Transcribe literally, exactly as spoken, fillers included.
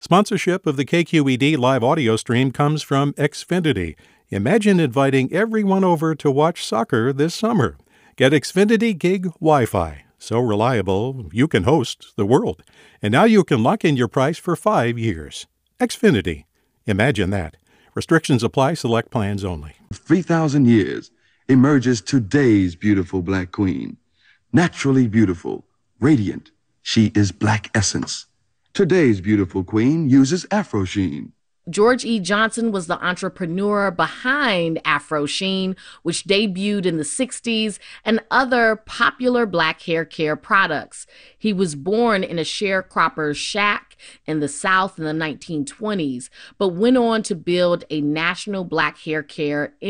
Sponsorship of the K Q E D live audio stream comes from Xfinity. Imagine inviting everyone over to watch soccer this summer. Get Xfinity Gig Wi-Fi. So reliable, you can host the world. And now you can lock in your price for five years. Xfinity. Imagine that. Restrictions apply. Select plans only. three thousand years emerges today's beautiful black queen. Naturally beautiful, radiant. She is black essence. Today's beautiful queen uses Afro Sheen. George E. Johnson was the entrepreneur behind Afro Sheen, which debuted in the sixties, and other popular black hair care products. He was born in a sharecropper's shack in the South in the nineteen twenties, but went on to build a national black hair care